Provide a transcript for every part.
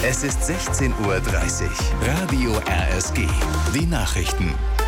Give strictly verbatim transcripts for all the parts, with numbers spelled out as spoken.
Es ist sechzehn Uhr dreißig. Radio R S G. Die Nachrichten.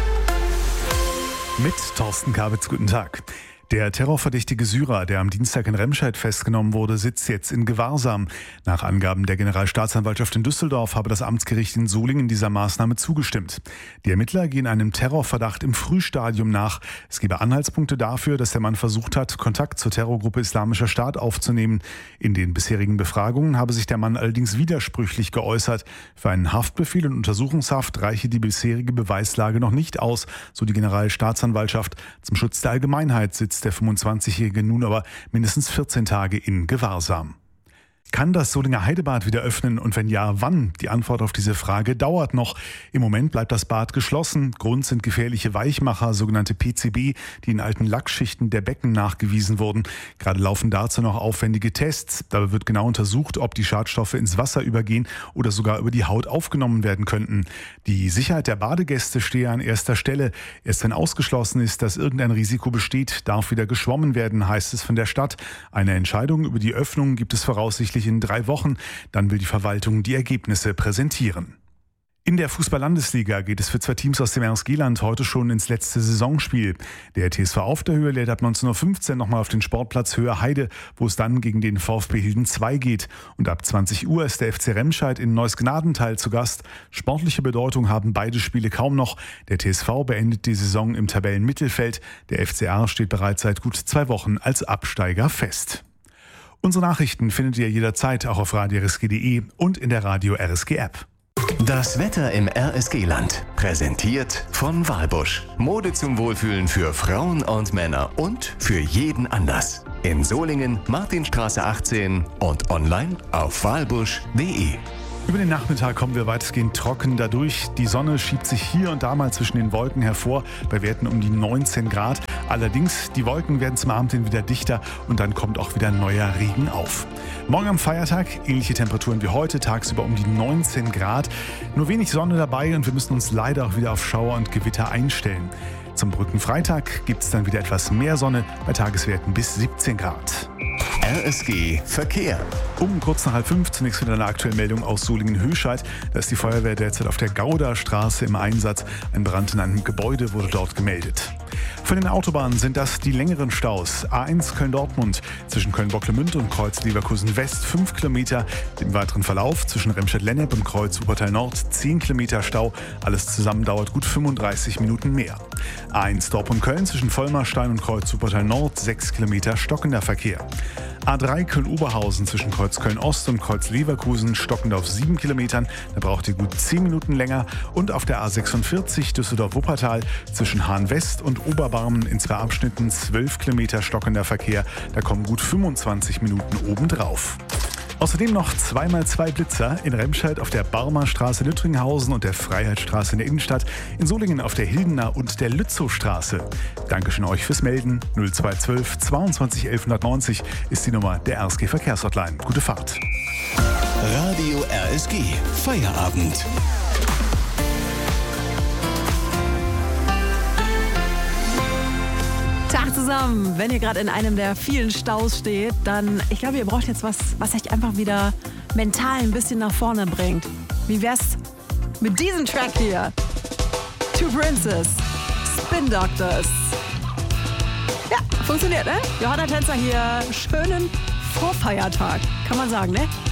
Mit Thorsten Kabitz, guten Tag. Der terrorverdächtige Syrer, der am Dienstag in Remscheid festgenommen wurde, sitzt jetzt in Gewahrsam. Nach Angaben der Generalstaatsanwaltschaft in Düsseldorf habe das Amtsgericht in Solingen dieser Maßnahme zugestimmt. Die Ermittler gehen einem Terrorverdacht im Frühstadium nach. Es gebe Anhaltspunkte dafür, dass der Mann versucht hat, Kontakt zur Terrorgruppe Islamischer Staat aufzunehmen. In den bisherigen Befragungen habe sich der Mann allerdings widersprüchlich geäußert. Für einen Haftbefehl und Untersuchungshaft reiche die bisherige Beweislage noch nicht aus, so die Generalstaatsanwaltschaft. Zum Schutz der Allgemeinheit sitzt der fünfundzwanzigjährige nun aber mindestens vierzehn Tage in Gewahrsam. Kann das Solinger Heidebad wieder öffnen und wenn ja, wann? Die Antwort auf diese Frage dauert noch. Im Moment bleibt das Bad geschlossen. Grund sind gefährliche Weichmacher, sogenannte P C B, die in alten Lackschichten der Becken nachgewiesen wurden. Gerade laufen dazu noch aufwendige Tests. Dabei wird genau untersucht, ob die Schadstoffe ins Wasser übergehen oder sogar über die Haut aufgenommen werden könnten. Die Sicherheit der Badegäste stehe an erster Stelle. Erst wenn ausgeschlossen ist, dass irgendein Risiko besteht, darf wieder geschwommen werden, heißt es von der Stadt. Eine Entscheidung über die Öffnung gibt es voraussichtlich in drei Wochen. Dann will die Verwaltung die Ergebnisse präsentieren. In der Fußball-Landesliga geht es für zwei Teams aus dem R S G-Land heute schon ins letzte Saisonspiel. Der T S V Auf der Höhe lädt ab neunzehn Uhr fünfzehn nochmal auf den Sportplatz Höhe Heide, wo es dann gegen den VfB Hilden zwei geht. Und ab zwanzig Uhr ist der F C Remscheid in Neuss-Gnadenthal zu Gast. Sportliche Bedeutung haben beide Spiele kaum noch. Der T S V beendet die Saison im Tabellenmittelfeld. Der F C R steht bereits seit gut zwei Wochen als Absteiger fest. Unsere Nachrichten findet ihr jederzeit auch auf radio r s g punkt d e und in der Radio R S G App. Das Wetter im R S G-Land. Präsentiert von Walbusch. Mode zum Wohlfühlen für Frauen und Männer und für jeden Anlass. In Solingen, Martinstraße achtzehn und online auf walbusch punkt d e. Über den Nachmittag kommen wir weitestgehend trocken dadurch. Die Sonne schiebt sich hier und da mal zwischen den Wolken hervor, bei Werten um die neunzehn Grad. Allerdings, die Wolken werden zum Abend hin wieder dichter und dann kommt auch wieder neuer Regen auf. Morgen am Feiertag ähnliche Temperaturen wie heute, tagsüber um die neunzehn Grad. Nur wenig Sonne dabei und wir müssen uns leider auch wieder auf Schauer und Gewitter einstellen. Zum Brückenfreitag gibt es dann wieder etwas mehr Sonne bei Tageswerten bis siebzehn Grad. R S G Verkehr. Um kurz nach halb fünf zunächst wieder eine aktuelle Meldung aus Solingen-Höscheid. Da ist die Feuerwehr derzeit auf der Gauderstraße im Einsatz. Ein Brand in einem Gebäude wurde dort gemeldet. Von den Autobahnen sind das die längeren Staus. A eins Köln-Dortmund zwischen Köln-Bocklemünd und Kreuz Leverkusen-West fünf Kilometer. Im weiteren Verlauf zwischen Remscheid-Lennep und Kreuz Wuppertal-Nord zehn Kilometer Stau. Alles zusammen dauert gut fünfunddreißig Minuten mehr. A eins Dortmund-Köln zwischen Vollmarstein und Kreuz Wuppertal-Nord sechs Kilometer stockender Verkehr. A drei Köln-Oberhausen zwischen Kreuz Köln-Ost und Kreuz Leverkusen stockend auf sieben Kilometern. Da braucht ihr gut zehn Minuten länger. Und auf der A sechsundvierzig Düsseldorf-Wuppertal zwischen Hahn-West und Oberbarmen in zwei Abschnitten zwölf Kilometer stockender Verkehr. Da kommen gut fünfundzwanzig Minuten obendrauf. Außerdem noch zwei mal zwei Blitzer in Remscheid auf der Barmer Straße Lüttringhausen und der Freiheitsstraße in der Innenstadt, in Solingen auf der Hildener und der Lützowstraße. Dankeschön euch fürs Melden. null zwei eins zwölf zweiundzwanzig elf neunzig ist die Nummer der R S G Verkehrshotline. Gute Fahrt. Radio R S G Feierabend. Tag zusammen. Wenn ihr gerade in einem der vielen Staus steht, dann, ich glaube, ihr braucht jetzt was, was euch einfach wieder mental ein bisschen nach vorne bringt. Wie wär's mit diesem Track hier? Two Princes, Spin Doctors. Ja, funktioniert, ne? Johanna Tänzer hier. Schönen Vorfeiertag, kann man sagen, ne?